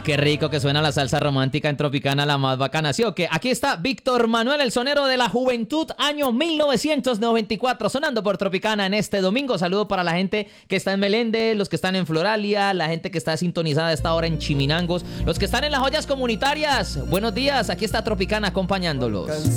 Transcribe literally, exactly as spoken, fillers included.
qué rico que suena la salsa romántica en Tropicana, la más bacana. ¿Sí o qué? Aquí está Víctor Manuel, el sonero de la juventud, año mil novecientos noventa y cuatro, sonando por Tropicana en este domingo. Saludo para la gente que está en Meléndez, los que están en Floralia, la gente que está sintonizada a esta hora en Chiminangos, los que están en las joyas comunitarias. Buenos días, aquí está Tropicana acompañándolos.